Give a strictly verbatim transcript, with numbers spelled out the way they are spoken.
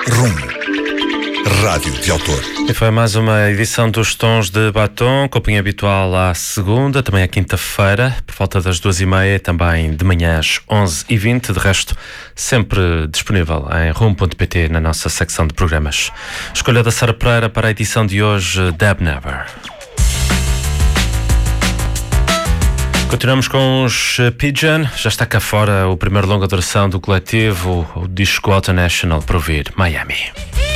Rumo. Rádio de autor. E foi mais uma edição dos Tons de Batom, companhia habitual à segunda, também à quinta-feira, por volta das duas e meia, também de manhã às onze e vinte. De resto, sempre disponível em rumo ponto pt na nossa secção de programas. Escolha da Sara Pereira para a edição de hoje, Deb Never. Continuamos com os Pigeon. Já está cá fora o primeiro longa duração do coletivo, o disco Auto National, para ouvir Miami.